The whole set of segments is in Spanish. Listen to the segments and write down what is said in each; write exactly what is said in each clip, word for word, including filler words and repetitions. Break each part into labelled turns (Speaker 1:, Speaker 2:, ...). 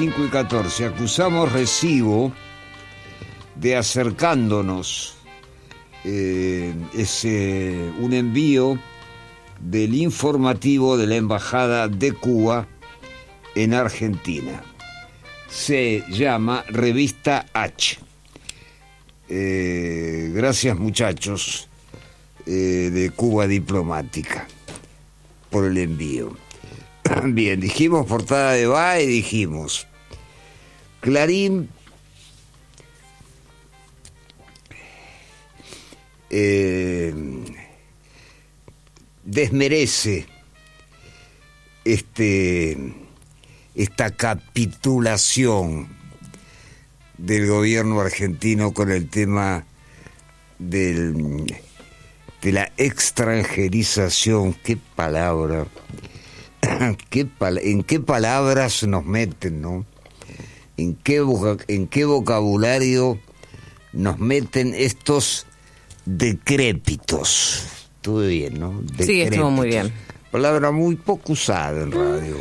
Speaker 1: cinco y catorce. Acusamos recibo de acercándonos. Eh, es eh, un envío del informativo de la Embajada de Cuba en Argentina. Se llama Revista H. Eh, gracias, muchachos eh, de Cuba Diplomática, por el envío. Bien, dijimos portada de B A E, dijimos Clarín eh, desmerece este esta capitulación del gobierno argentino con el tema del, de la extranjerización. Qué palabra, qué pal- en qué palabras nos meten, ¿no? En qué, voca- en qué vocabulario nos meten estos decrépitos. Estuve bien, ¿no? Decrépitos.
Speaker 2: Sí, estuvo muy bien.
Speaker 1: Palabra muy poco usada en radio.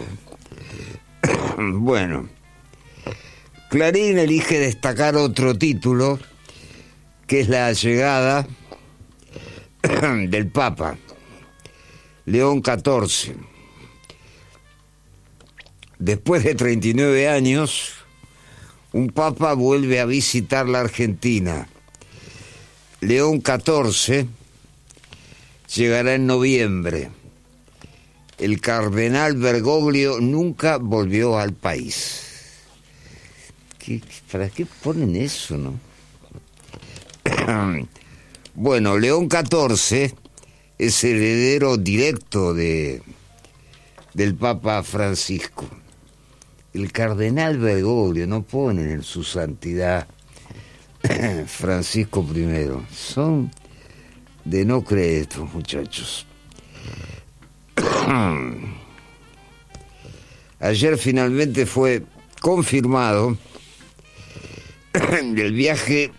Speaker 1: Bueno, Clarín elige destacar otro título, que es la llegada del Papa León catorce. Después de treinta y nueve años, un Papa vuelve a visitar la Argentina. León catorce llegará en noviembre. El cardenal Bergoglio nunca volvió al país. ¿Qué, ¿Para qué ponen eso, no? Bueno, León catorce es heredero directo de, del Papa Francisco. El cardenal Bergoglio, no ponen en su santidad Francisco primero. Son de no creer estos muchachos. Ayer finalmente fue confirmado el viaje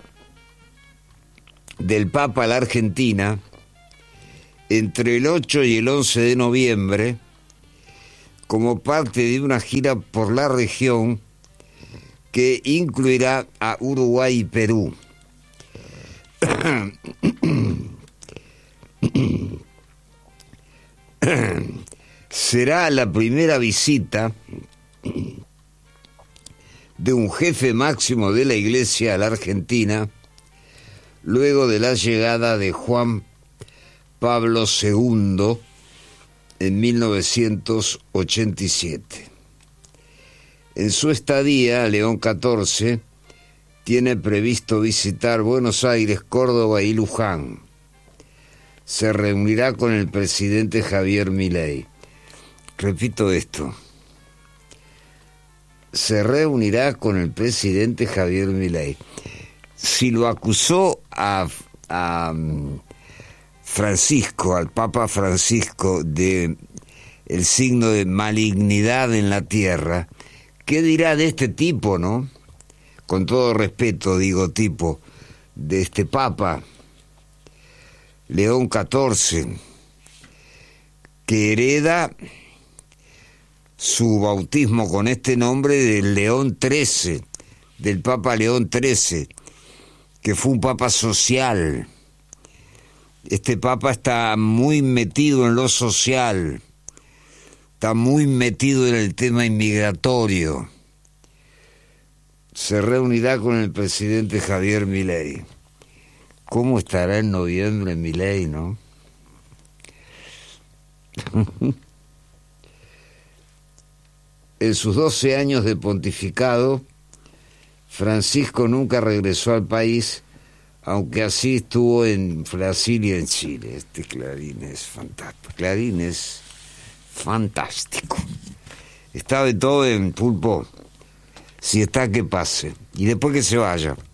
Speaker 1: del Papa a la Argentina entre el ocho y el once de noviembre como parte de una gira por la región que incluirá a Uruguay y Perú. Será la primera visita de un jefe máximo de la Iglesia a la Argentina luego de la llegada de Juan Pablo segundo en mil novecientos ochenta y siete. En su estadía, León catorce tiene previsto visitar Buenos Aires, Córdoba y Luján. Se reunirá con el presidente Javier Milei. Repito esto. Se reunirá con el presidente Javier Milei. Si lo acusó a, a Francisco, al Papa Francisco, de el signo de malignidad en la tierra, ¿qué dirá de este tipo, no? Con todo respeto, digo tipo, de este Papa León catorce, que hereda su bautismo con este nombre del León trece, del Papa León trece, que fue un papa social. Este papa está muy metido en lo social, está muy metido en el tema inmigratorio. Se reunirá con el presidente Javier Milei. ¿Cómo estará en noviembre Milei, no? En sus doce años de pontificado, Francisco nunca regresó al país, aunque así estuvo en Brasil y en Chile. Este Clarín es fantástico. Clarín es fantástico. Está de todo en Pulpo. Si está, que pase. Y después que se vaya.